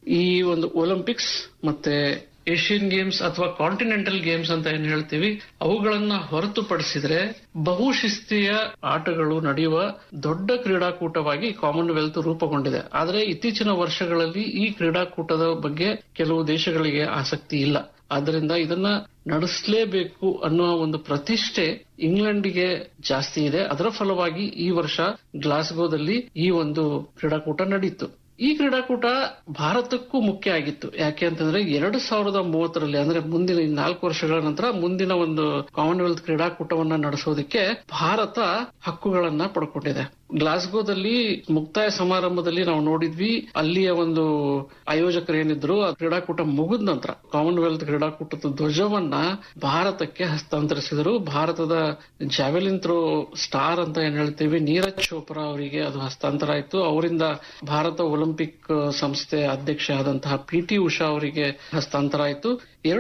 ಈ ಒಂದು ಒಲಿಂಪಿಕ್ಸ್ ಮತ್ತೆ ಏಷ್ಯನ್ ಗೇಮ್ಸ್ ಅಥವಾ ಕಾಂಟಿನೆಂಟಲ್ ಗೇಮ್ಸ್ ಅಂತ ಏನ್ ಹೇಳ್ತೀವಿ, ಅವುಗಳನ್ನ ಹೊರತುಪಡಿಸಿದ್ರೆ ಬಹುಶಿಸ್ತೀಯ ಆಟಗಳು ನಡೆಯುವ ದೊಡ್ಡ ಕ್ರೀಡಾಕೂಟವಾಗಿ ಕಾಮನ್ವೆಲ್ತ್ ರೂಪುಗೊಂಡಿದೆ. ಆದರೆ ಇತ್ತೀಚಿನ ವರ್ಷಗಳಲ್ಲಿ ಈ ಕ್ರೀಡಾಕೂಟದ ಬಗ್ಗೆ ಕೆಲವು ದೇಶಗಳಿಗೆ ಆಸಕ್ತಿ ಇಲ್ಲ. ಆದ್ದರಿಂದ ಇದನ್ನ ನಡೆಸಲೇಬೇಕು ಅನ್ನುವ ಒಂದು ಪ್ರತಿಷ್ಠೆ ಇಂಗ್ಲೆಂಡ್ಗೆ ಜಾಸ್ತಿ ಇದೆ. ಅದರ ಫಲವಾಗಿ ಈ ವರ್ಷ ಗ್ಲಾಸ್ಗೋದಲ್ಲಿ ಈ ಒಂದು ಕ್ರೀಡಾಕೂಟ ನಡೆಯಿತು. ಈ ಕ್ರೀಡಾಕೂಟ ಭಾರತಕ್ಕೂ ಮುಖ್ಯ ಆಗಿತ್ತು. ಯಾಕೆ ಅಂತಂದ್ರೆ 2030ರಲ್ಲಿ ಅಂದ್ರೆ ಮುಂದಿನ 4 ವರ್ಷಗಳ ನಂತರ ಮುಂದಿನ ಒಂದು ಕಾಮನ್ವೆಲ್ತ್ ಕ್ರೀಡಾಕೂಟವನ್ನ ನಡೆಸೋದಕ್ಕೆ ಭಾರತ ಹಕ್ಕುಗಳನ್ನ ಪಡ್ಕೊಂಡಿದೆ. ಗ್ಲಾಸ್ಗೋದಲ್ಲಿ ಮುಕ್ತಾಯ ಸಮಾರಂಭದಲ್ಲಿ ನಾವು ನೋಡಿದ್ವಿ, ಅಲ್ಲಿಯ ಒಂದು ಆಯೋಜಕರು ಏನಿದ್ರು ಆ ಕ್ರೀಡಾಕೂಟ ಮುಗಿದ ನಂತರ ಕಾಮನ್ವೆಲ್ತ್ ಕ್ರೀಡಾಕೂಟದ ಧ್ವಜವನ್ನ ಭಾರತಕ್ಕೆ ಹಸ್ತಾಂತರಿಸಿದರು. ಭಾರತದ ಜಾವೆಲಿನ್ ಥ್ರೋ ಸ್ಟಾರ್ ಅಂತ ಏನ್ ಹೇಳ್ತೀವಿ, ನೀರಜ್ ಚೋಪ್ರಾ ಅವರಿಗೆ ಅದು ಹಸ್ತಾಂತರ ಆಯ್ತು. ಅವರಿಂದ ಭಾರತ ಒಲಿಂಪಿಕ್ ಸಂಸ್ಥೆ ಅಧ್ಯಕ್ಷ ಆದಂತಹ PT ಉಷಾ ಅವರಿಗೆ ಹಸ್ತಾಂತರ ಆಯ್ತು.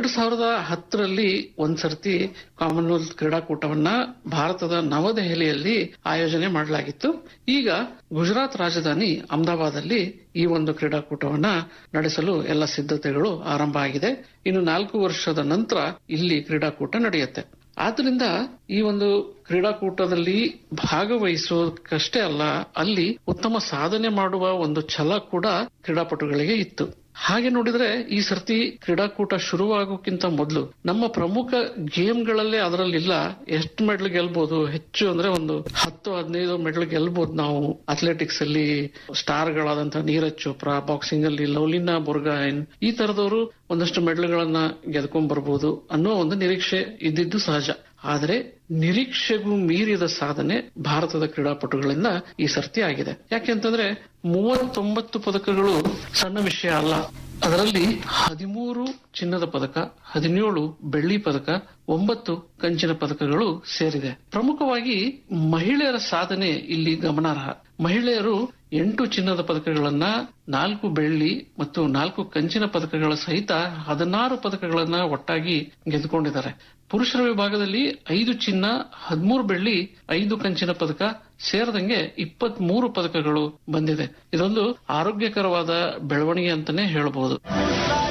2010ರಲ್ಲಿ ಒಂದ್ಸರ್ತಿ ಕಾಮನ್ವೆಲ್ತ್ ಕ್ರೀಡಾಕೂಟವನ್ನ ಭಾರತದ ನವದೆಹಲಿಯಲ್ಲಿ ಆಯೋಜನೆ ಮಾಡಲಾಗಿತ್ತು. ಈಗ ಗುಜರಾತ್ ರಾಜಧಾನಿ ಅಹಮದಾಬಾದಲ್ಲಿ ಈ ಒಂದು ಕ್ರೀಡಾಕೂಟವನ್ನ ನಡೆಸಲು ಎಲ್ಲ ಸಿದ್ಧತೆಗಳು ಆರಂಭ ಆಗಿದೆ. ಇನ್ನು 4 ವರ್ಷದ ನಂತರ ಇಲ್ಲಿ ಕ್ರೀಡಾಕೂಟ ನಡೆಯುತ್ತೆ. ಆದ್ರಿಂದ ಈ ಒಂದು ಕ್ರೀಡಾಕೂಟದಲ್ಲಿ ಭಾಗವಹಿಸೋದಕ್ಕಷ್ಟೇ ಅಲ್ಲ, ಅಲ್ಲಿ ಉತ್ತಮ ಸಾಧನೆ ಮಾಡುವ ಒಂದು ಛಲ ಕೂಡ ಕ್ರೀಡಾಪಟುಗಳಿಗೆ ಇತ್ತು. ಹಾಗೆ ನೋಡಿದ್ರೆ ಈ ಸರ್ತಿ ಕ್ರೀಡಾಕೂಟ ಶುರುವಾಗೋಕ್ಕಿಂತ ಮೊದಲು ನಮ್ಮ ಪ್ರಮುಖ ಗೇಮ್ಗಳಲ್ಲೇ ಅದರಲ್ಲಿಲ್ಲ ಎಷ್ಟು ಮೆಡಲ್ ಗೆಲ್ಬಹುದು, ಹೆಚ್ಚು ಅಂದ್ರೆ ಒಂದು 10-15 ಮೆಡಲ್ ಗೆಲ್ಬಹುದು ನಾವು. ಅಥ್ಲೆಟಿಕ್ಸ್ ಅಲ್ಲಿ ಸ್ಟಾರ್ ಗಳಾದಂತಹ ನೀರಜ್ ಚೋಪ್ರಾ, ಬಾಕ್ಸಿಂಗ್ ಅಲ್ಲಿ ಲವ್ಲಿನಾ ಬೊರ್ಗೊಹೈನ್, ಈ ತರದವರು ಒಂದಷ್ಟು ಮೆಡಲ್ಗಳನ್ನ ಗೆದ್ಕೊಂಡ್ ಬರ್ಬೋದು ಅನ್ನೋ ಒಂದು ನಿರೀಕ್ಷೆ ಇದ್ದಿದ್ದು ಸಹಜ. ಆದರೆ ನಿರೀಕ್ಷೆಗೂ ಮೀರಿದ ಸಾಧನೆ ಭಾರತದ ಕ್ರೀಡಾಪಟುಗಳಿಂದ ಈ ಸರ್ತಿ ಆಗಿದೆ. ಯಾಕೆಂತಂದ್ರೆ 39 ಪದಕಗಳು ಸಣ್ಣ ವಿಷಯ ಅಲ್ಲ. ಅದರಲ್ಲಿ 13 ಚಿನ್ನದ ಪದಕ, 17 ಬೆಳ್ಳಿ ಪದಕ, 9 ಕಂಚಿನ ಪದಕಗಳು ಸೇರಿದೆ. ಪ್ರಮುಖವಾಗಿ ಮಹಿಳೆಯರ ಸಾಧನೆ ಇಲ್ಲಿ ಗಮನಾರ್ಹ. ಮಹಿಳೆಯರು 8 ಚಿನ್ನದ ಪದಕಗಳನ್ನ, 4 ಬೆಳ್ಳಿ ಮತ್ತು 4 ಕಂಚಿನ ಪದಕಗಳ ಸಹಿತ 16 ಪದಕಗಳನ್ನ ಒಟ್ಟಾಗಿ ಗೆದ್ದುಕೊಂಡಿದ್ದಾರೆ. ಪುರುಷರ ವಿಭಾಗದಲ್ಲಿ 5 ಚಿನ್ನ, 13 ಬೆಳ್ಳಿ, 5 ಕಂಚಿನ ಪದಕ ಸೇರಿದಂಗೆ 23 ಪದಕಗಳು ಬಂದಿದೆ. ಇದೊಂದು ಆರೋಗ್ಯಕರವಾದ ಬೆಳವಣಿಗೆ ಅಂತಾನೆ ಹೇಳಬಹುದು.